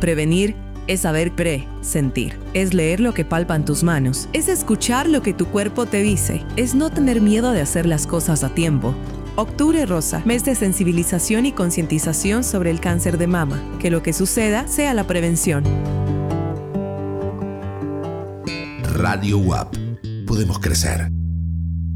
Prevenir es saber sentir. Es leer lo que palpan tus manos. Es escuchar lo que tu cuerpo te dice. Es no tener miedo de hacer las cosas a tiempo. Octubre Rosa, mes de sensibilización y concientización sobre el cáncer de mama. Que lo que suceda sea la prevención. Radio UAP. Podemos crecer.